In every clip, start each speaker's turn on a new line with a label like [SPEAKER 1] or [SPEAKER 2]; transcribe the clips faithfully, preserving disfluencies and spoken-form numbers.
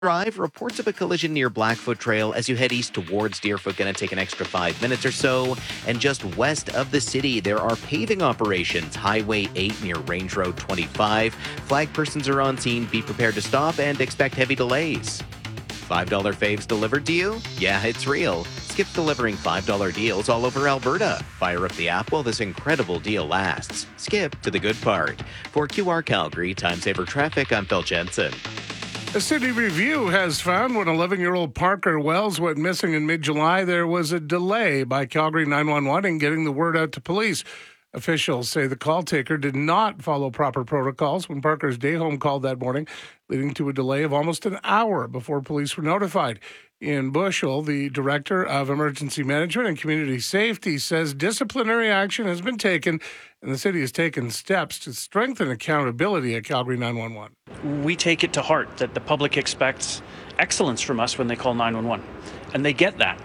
[SPEAKER 1] Drive, reports of a collision near Blackfoot Trail as you head east towards Deerfoot. Going to take an extra five minutes or so. And just west of the city, there are paving operations. Highway eight near Range Road twenty-five. Flag persons are on scene. Be prepared to stop and expect heavy delays. five dollar faves delivered to you? Yeah, it's real. Skip's delivering five dollar deals all over Alberta. Fire up the app while this incredible deal lasts. Skip to the good part. For Q R Calgary, Time Saver Traffic, I'm Phil Jensen.
[SPEAKER 2] A City Review has found when eleven-year-old Parker Wells went missing in mid-July, there was a delay by Calgary nine one one in getting the word out to police. Officials say the call taker did not follow proper protocols when Parker's day home called that morning, leading to a delay of almost an hour before police were notified. Ian Bushell, the Director of Emergency Management and Community Safety, says disciplinary action has been taken and the city has taken steps to strengthen accountability at Calgary nine one one.
[SPEAKER 3] We take it to heart that the public expects excellence from us when they call nine one one, and they get that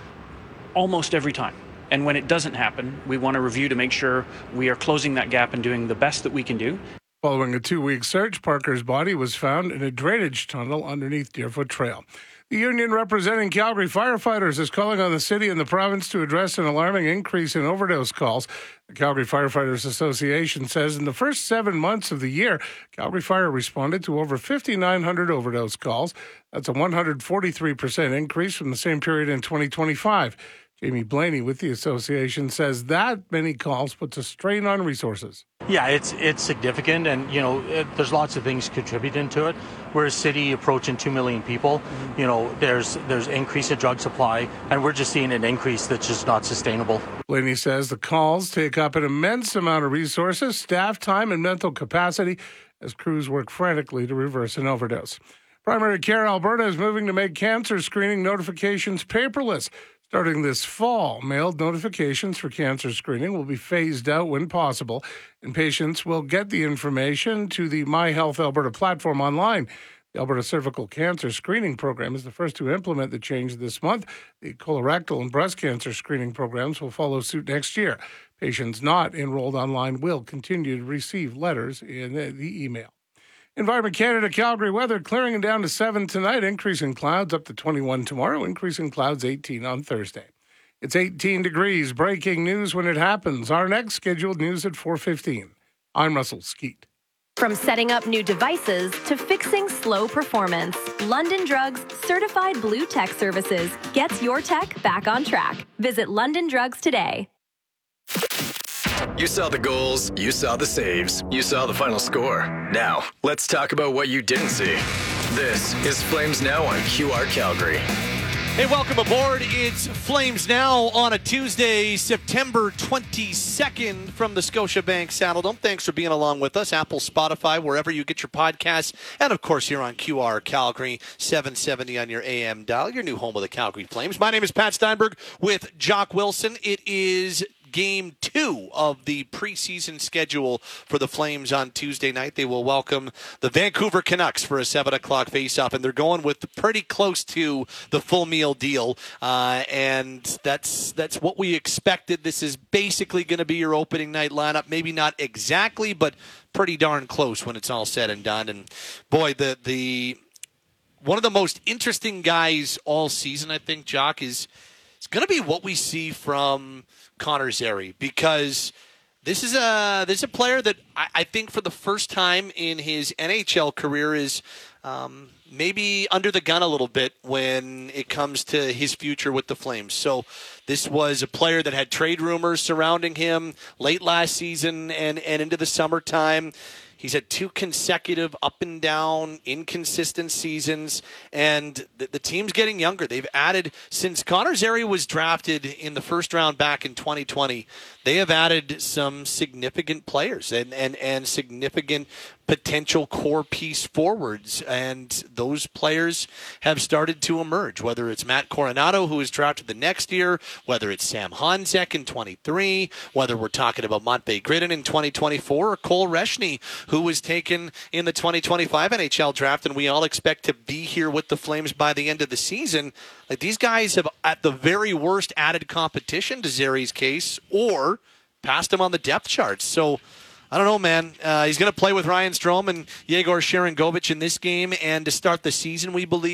[SPEAKER 3] almost every time. And when it doesn't happen, we want to review to make sure we are closing that gap and doing the best that we can do.
[SPEAKER 2] Following a two-week search, Parker's body was found in a drainage tunnel underneath Deerfoot Trail. The union representing Calgary firefighters is calling on the city and the province to address an alarming increase in overdose calls. The Calgary Firefighters Association says in the first seven months of the year, Calgary Fire responded to over five thousand nine hundred overdose calls. That's a one hundred forty-three percent increase from the same period in twenty twenty-five. Jamie Blaney with the association says that many calls puts a strain on resources.
[SPEAKER 4] Yeah, it's it's significant, and you know it, there's lots of things contributing to it. We're a city approaching two million people. Mm-hmm. You know, there's there's increase in drug supply, and we're just seeing an increase that's just not sustainable.
[SPEAKER 2] Blaney says the calls take up an immense amount of resources, staff time, and mental capacity as crews work frantically to reverse an overdose. Primary Care Alberta is moving to make cancer screening notifications paperless. Starting this fall, mailed notifications for cancer screening will be phased out when possible, and patients will get the information to the My Health Alberta platform online. The Alberta Cervical Cancer Screening Program is the first to implement the change this month. The colorectal and breast cancer screening programs will follow suit next year. Patients not enrolled online will continue to receive letters in the email. Environment Canada Calgary weather clearing and down to seven tonight, increasing clouds up to twenty-one tomorrow, increasing clouds eighteen on Thursday. It's eighteen degrees. Breaking news when it happens. Our next scheduled news at four fifteen. I'm Russell Skeet.
[SPEAKER 5] From setting up new devices to fixing slow performance, London Drugs Certified Blue Tech Services gets your tech back on track. Visit London Drugs today.
[SPEAKER 6] You saw the goals, you saw the saves, you saw the final score. Now, let's talk about what you didn't see. This is Flames Now on Q R Calgary.
[SPEAKER 7] Hey, welcome aboard. It's Flames Now on a Tuesday, September twenty-second from the Scotiabank Saddledome. Thanks for being along with us. Apple, Spotify, wherever you get your podcasts. And, of course, here on Q R Calgary, seven seventy on your A M dial, your new home of the Calgary Flames. My name is Pat Steinberg with Jock Wilson. It is game two of the preseason schedule for the Flames on Tuesday night. They will welcome the Vancouver Canucks for a seven o'clock face-off, and they're going with pretty close to the full meal deal, uh, and that's that's what we expected. This is basically going to be your opening night lineup. Maybe not exactly, but pretty darn close when it's all said and done. And, boy, the the one of the most interesting guys all season, I think, Jock, is it's going to be what we see from Connor Zary, because this is a this is a player that I, I think for the first time in his N H L career is um, maybe under the gun a little bit when it comes to his future with the Flames. So this was a player that had trade rumors surrounding him late last season and, and into the summertime. He's had two consecutive up and down, inconsistent seasons, and the, the team's getting younger. They've added, since Connor Zary was drafted in the first round back in twenty twenty, they have added some significant players and, and, and significant potential core piece forwards, and those players have started to emerge, whether it's Matt Coronado, who was drafted the next year, whether it's Sam Honzek in twenty-three, whether we're talking about Montvey Gridden in twenty twenty-four, or Cole Reshney, who was taken in the twenty twenty-five N H L draft, and we all expect to be here with the Flames by the end of the season. Like, these guys have, at the very worst, added competition to Zary's case, or passed him on the depth chart. So I don't know, man. Uh, he's going to play with Ryan Strome and Yegor Sharangovich in this game, and to start the season, we believe.